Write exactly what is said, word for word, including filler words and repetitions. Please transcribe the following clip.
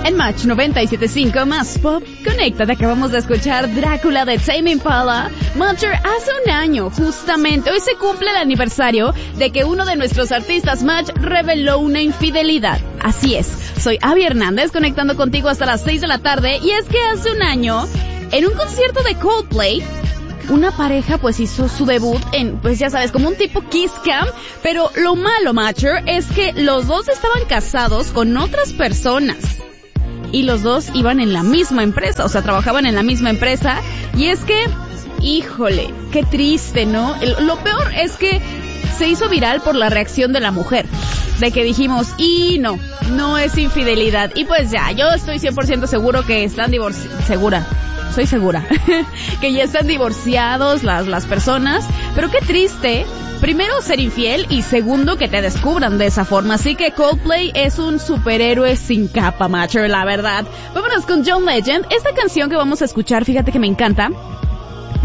En Match noventa y siete punto cinco más Pop, conéctate. Acabamos de escuchar Drácula de Tame Impala. Matcher, hace un año, justamente, hoy se cumple el aniversario de que uno de nuestros artistas Match reveló una infidelidad. Así es, soy Abby Hernández, conectando contigo hasta las seis de la tarde, y es que hace un año, en un concierto de Coldplay, una pareja pues hizo su debut en, pues ya sabes, como un tipo Kiss Cam, pero lo malo, Matcher, es que los dos estaban casados con otras personas. Y los dos iban en la misma empresa, o sea, trabajaban en la misma empresa. Y es que, híjole, qué triste, ¿no? El, lo peor es que se hizo viral por la reacción de la mujer. De que dijimos, y no, no es infidelidad. Y pues ya, yo estoy cien por ciento seguro que están divorciados. Segura, soy segura. Que ya están divorciados las, las personas. Pero qué triste. Primero, ser infiel, y segundo, que te descubran de esa forma. Así que Coldplay es un superhéroe sin capa, Matcher, la verdad. Vámonos con John Legend. Esta canción que vamos a escuchar, fíjate que me encanta.